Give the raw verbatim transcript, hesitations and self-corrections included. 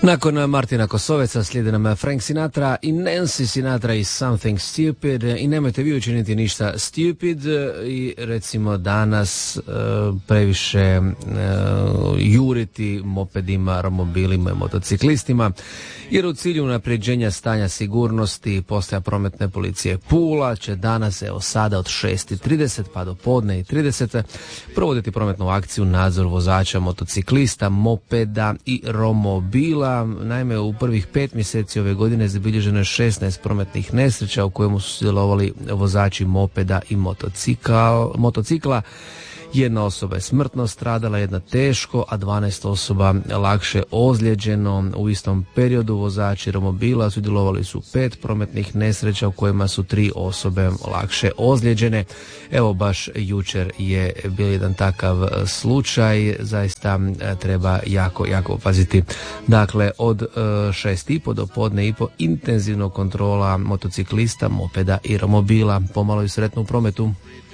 Nakon Martina Kosoveca slijede nam Frank Sinatra i Nancy Sinatra i Something Stupid. I nemojte vi učiniti ništa stupid i recimo danas uh, previše uh, juriti mopedima, romobilima i motociklistima, jer u cilju unapređenja stanja sigurnosti postaja prometne policije Pula će danas, evo sada od šest i trideset pa do podne i trideset provoditi prometnu akciju nadzor vozača motociklista, mopeda i romobila. Naime, u prvih pet mjeseci ove godine zabilježeno je šesnaest prometnih nesreća u kojemu su sudjelovali vozači mopeda i motocikl, motocikla. Jedna osoba je smrtno stradala, jedna teško, a dvanaest osoba lakše ozlijeđeno. U istom periodu vozači romobila sudjelovali su pet prometnih nesreća u kojima su tri osobe lakše ozlijeđene. Evo baš jučer je bio jedan takav slučaj, zaista treba jako, jako paziti. Dakle, od šest i po do podne i po intenzivno kontrola motociklista, mopeda i romobila. Pomalo i sretno u prometu.